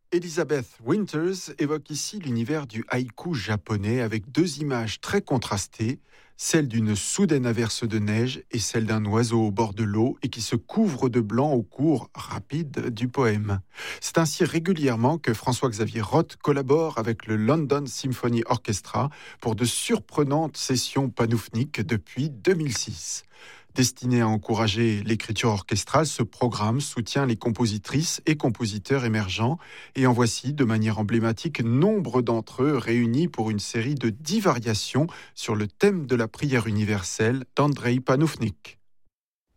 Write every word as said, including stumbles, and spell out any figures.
Elizabeth Winters évoque ici l'univers du haïku japonais avec deux images très contrastées, celle d'une soudaine averse de neige et celle d'un oiseau au bord de l'eau et qui se couvre de blanc au cours rapide du poème. C'est ainsi régulièrement que François-Xavier Roth collabore avec le London Symphony Orchestra pour de surprenantes sessions panoufniques depuis deux mille six. Destiné à encourager l'écriture orchestrale, ce programme soutient les compositrices et compositeurs émergents et en voici de manière emblématique nombre d'entre eux réunis pour une série de dix variations sur le thème de la prière universelle d'Andrei Panoufnik.